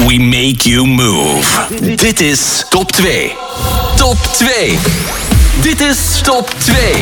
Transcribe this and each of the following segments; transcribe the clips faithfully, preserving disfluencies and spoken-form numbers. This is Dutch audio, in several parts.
We make you move. Dit is Top twee. Top twee. Dit is Top twee.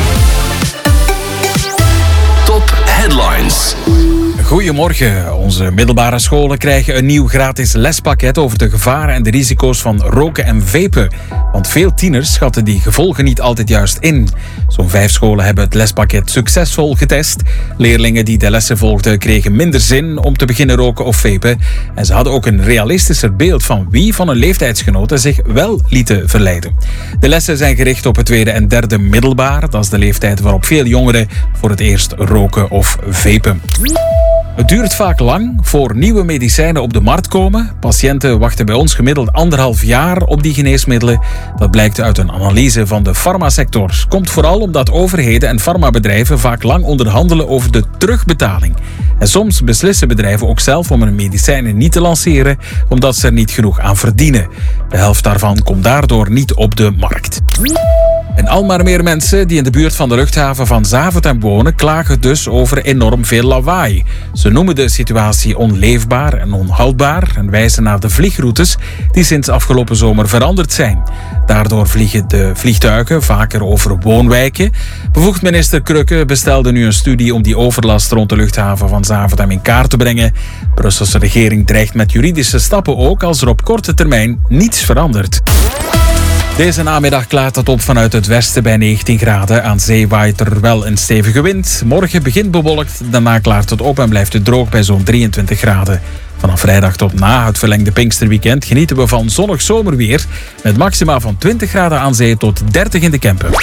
Top Headlines. Goedemorgen. Onze middelbare scholen krijgen een nieuw gratis lespakket over de gevaren en de risico's van roken en vapen. Want veel tieners schatten die gevolgen niet altijd juist in. Zo'n vijf scholen hebben het lespakket succesvol getest. Leerlingen die de lessen volgden kregen minder zin om te beginnen roken of vapen. En ze hadden ook een realistischer beeld van wie van hun leeftijdsgenoten zich wel lieten verleiden. De lessen zijn gericht op het tweede en derde middelbaar. Dat is de leeftijd waarop veel jongeren voor het eerst roken of vapen. Het duurt vaak lang voor nieuwe medicijnen op de markt komen. Patiënten wachten bij ons gemiddeld anderhalf jaar op die geneesmiddelen. Dat blijkt uit een analyse van de farmasector. Komt vooral omdat overheden en farmabedrijven vaak lang onderhandelen over de terugbetaling. En soms beslissen bedrijven ook zelf om hun medicijnen niet te lanceren, omdat ze er niet genoeg aan verdienen. De helft daarvan komt daardoor niet op de markt. En al maar meer mensen die in de buurt van de luchthaven van Zaventem wonen, klagen dus over enorm veel lawaai. Ze noemen de situatie onleefbaar en onhoudbaar en wijzen naar de vliegroutes die sinds afgelopen zomer veranderd zijn. Daardoor vliegen de vliegtuigen vaker over woonwijken. Bevoegd minister Krukke bestelde nu een studie om die overlast rond de luchthaven van Zaventem in kaart te brengen. De Brusselse regering dreigt met juridische stappen ook als er op korte termijn niets verandert. Deze namiddag klaart het op vanuit het westen bij negentien graden. Aan zee waait er wel een stevige wind. Morgen begint bewolkt, daarna klaart het op en blijft het droog bij zo'n drieëntwintig graden. Vanaf vrijdag tot na het verlengde Pinksterweekend genieten we van zonnig zomerweer met maxima van twintig graden aan zee tot dertig in de Kempen.